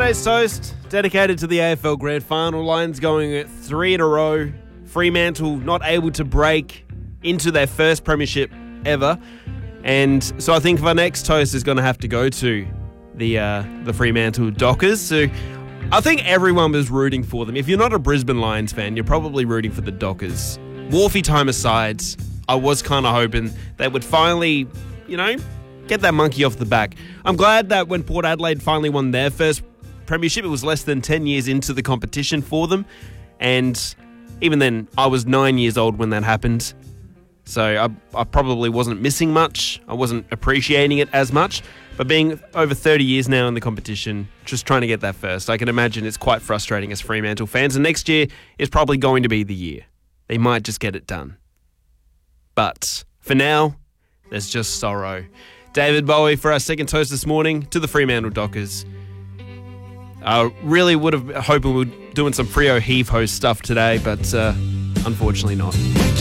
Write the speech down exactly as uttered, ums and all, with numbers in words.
Today's toast, dedicated to the A F L Grand Final. Lions going at three in a row. Fremantle not able to break into their first premiership ever. And so I think our next toast is going to have to go to the uh, the Fremantle Dockers. So I think everyone was rooting for them. If you're not a Brisbane Lions fan, you're probably rooting for the Dockers. Wharfie time aside, I was kind of hoping they would finally, you know, get that monkey off the back. I'm glad that when Port Adelaide finally won their first premiership, it was less than ten years into the competition for them. And even then, I was nine years old when that happened. So I, I probably wasn't missing much. I wasn't appreciating it as much. But being over thirty years now in the competition, just trying to get that first, I can imagine it's quite frustrating as Fremantle fans. And next year is probably going to be the year. They might just get it done. But for now, there's just sorrow. David Bowie for our second toast this morning to the Fremantle Dockers. I really would have hoped we were doing some Freo Heave Ho stuff today, but uh, unfortunately not.